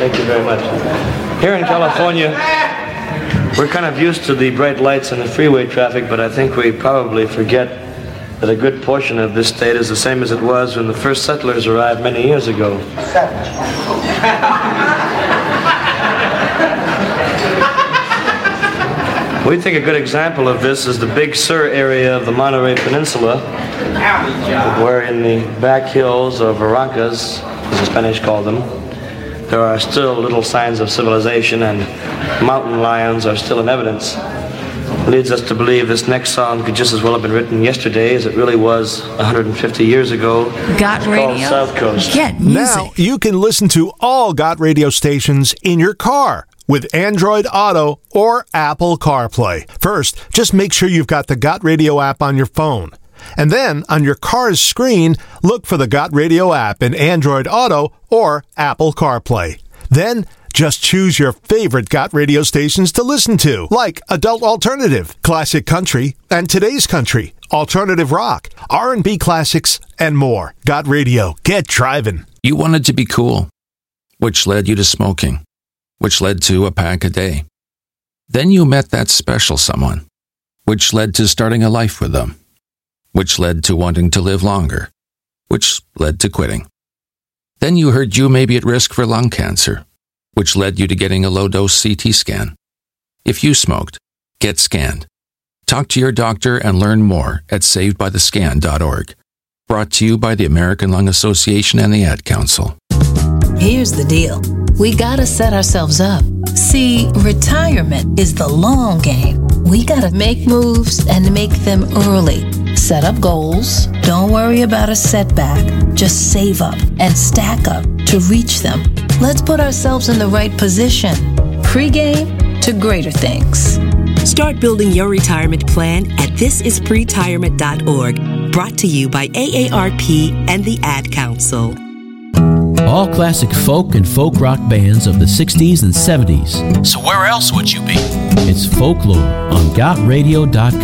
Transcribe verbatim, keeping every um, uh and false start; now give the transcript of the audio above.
Thank you very much. Here in California, we're kind of used to the bright lights and the freeway traffic, but I think we probably forget that a good portion of this state is the same as it was when the first settlers arrived many years ago. We think a good example of this is the Big Sur area of the Monterey Peninsula, where in the back hills, or barrancas, as the Spanish called them, there are still little signs of civilization, and mountain lions are still in evidence. It leads us to believe this next song could just as well have been written yesterday as it really was one hundred fifty years ago. Got it's Radio. Called South Coast. Get music. Now you can listen to all Got Radio stations in your car with Android Auto or Apple CarPlay. First, just make sure you've got the Got Radio app on your phone. And then, on your car's screen, look for the Got Radio app in Android Auto or Apple CarPlay. Then, just choose your favorite Got Radio stations to listen to, like Adult Alternative, Classic Country, and Today's Country, Alternative Rock, R and B Classics, and more. Got Radio. Get driving. You wanted to be cool, which led you to smoking, which led to a pack a day. Then you met that special someone, which led to starting a life with them, which led to wanting to live longer, which led to quitting. Then you heard you may be at risk for lung cancer, which led you to getting a low-dose C T scan. If you smoked, get scanned. Talk to your doctor and learn more at saved by the scan dot org. Brought to you by the American Lung Association and the Ad Council. Here's the deal. We gotta set ourselves up. See, retirement is the long game. We gotta make moves and make them early. Set up goals. Don't worry about a setback. Just save up and stack up to reach them. Let's put ourselves in the right position. Pre-game to greater things. Start building your retirement plan at this is pretirement dot org. Brought to you by A A R P and the Ad Council. All classic folk and folk rock bands of the sixties and seventies. So where else would you be? It's Folklore on got radio dot